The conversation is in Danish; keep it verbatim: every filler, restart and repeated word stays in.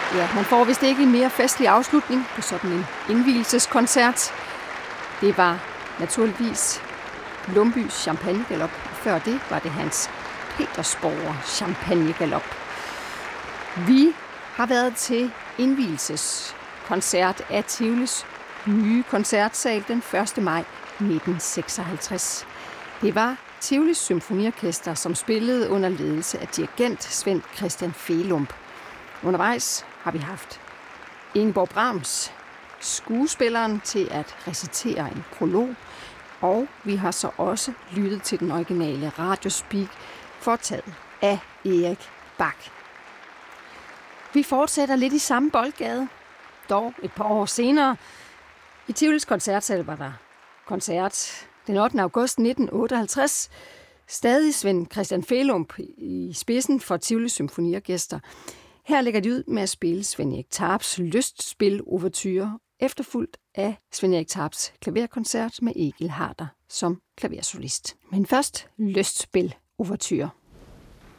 Ja, man får vist ikke en mere festlig afslutning på sådan en indvielseskoncert. Det var naturligvis Lumbys champagnegalop. Før det var det Hans Petersborger champagnegalop. Vi har været til indvielseskoncert af Tivolis nye koncertsal den første maj nitten seksoghalvtreds. Det var Tivolis Symfoniorkester, som spillede under ledelse af dirigent Svend Christian Felump. Undervejs har vi haft Ingeborg Brahms, skuespilleren, til at recitere en prolog, og vi har så også lyttet til den originale radiospeak, foretaget af Erik Bach. Vi fortsætter lidt i samme boldgade, dog et par år senere. I Tivolis koncertsal var der koncert den ottende august nitten otteoghalvtreds. Stadig Svend Christian Felump i spidsen for Tivolis Symfoniorkester. Her lægger de ud med at spille Svend Erik Tarps lystspil ouverture, efterfulgt af Svend Erik Tarps klaverkoncert med Egil Harder som klaversolist. Men først lystspil ouverture.